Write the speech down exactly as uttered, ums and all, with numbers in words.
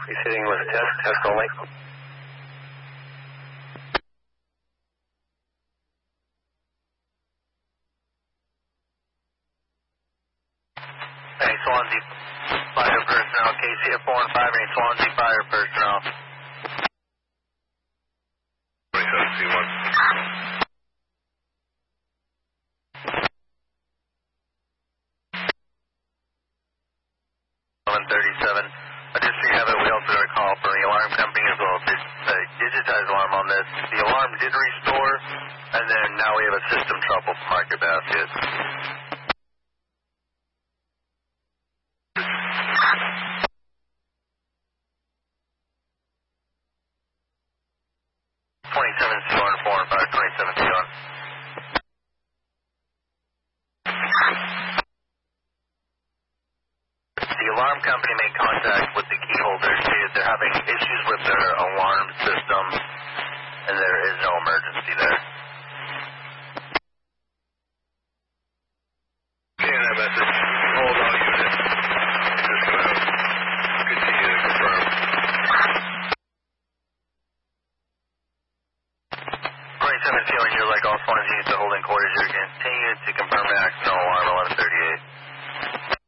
Proceeding with test, test only. Hey, Swansea Fire personnel, K C F four and five, any Swansea Fire personnel. twenty-seven C one. eleven thirty-seven. I just see you have it. We also got a call from the alarm company as well. This uh, digitized alarm on this. The alarm did restore, and then now we have a system trouble for Market Basket. twenty-seven C one, four and five, twenty-seven C one. The alarm company made contact with the key holder, stated they're having issues with their alarm system, and there is no emergency there. Seeing that message. Hold all units. Just gonna continue to confirm. twenty-seven C one, you're like all Swansea units are holding quarters. You're going to continue to confirm the accident alarm eleven thirty-eight.